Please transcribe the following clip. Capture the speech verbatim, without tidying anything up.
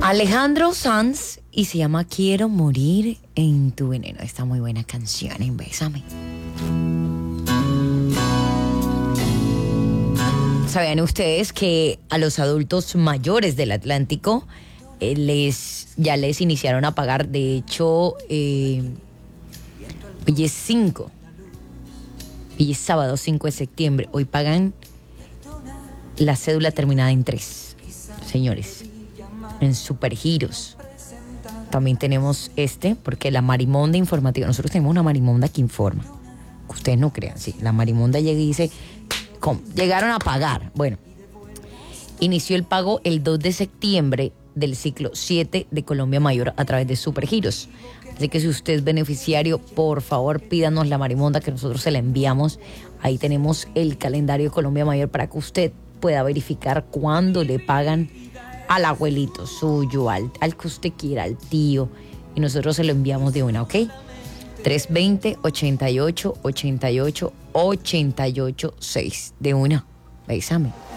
Alejandro Sanz y se llama Quiero morir en tu veneno. Está muy buena canción, en Bésame. ¿Sabían ustedes que a los adultos mayores del Atlántico eh, les ya les iniciaron a pagar? De hecho, eh, hoy es cinco. Hoy es sábado cinco de septiembre. Hoy pagan la cédula terminada en tres, señores. En Supergiros. También tenemos este, porque la marimonda informativa, nosotros tenemos una marimonda que informa, que ustedes no crean, sí, la marimonda llega y dice, ¿cómo? Llegaron a pagar. Bueno, inició el pago el dos de septiembre del ciclo siete de Colombia Mayor a través de Supergiros. Así que si usted es beneficiario, por favor pídanos la marimonda que nosotros se la enviamos. Ahí tenemos el calendario de Colombia Mayor para que usted pueda verificar cuándo le pagan al abuelito suyo, al, al que usted quiera, al tío, y nosotros se lo enviamos de una, ¿ok? tres dos cero, ochenta y ocho, ochenta y ocho, ochenta y ocho, seis, de una. Bésame.